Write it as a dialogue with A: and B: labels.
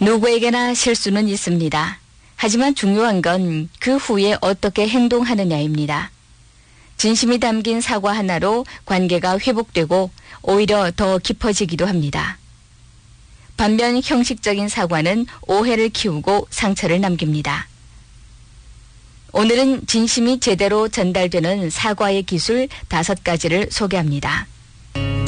A: 누구에게나 실수는 있습니다. 하지만 중요한 건 그 후에 어떻게 행동하느냐입니다. 진심이 담긴 사과 하나로 관계가 회복되고 오히려 더 깊어지기도 합니다. 반면 형식적인 사과는 오해를 키우고 상처를 남깁니다. 오늘은 진심이 제대로 전달되는 사과의 기술 5가지를 소개합니다.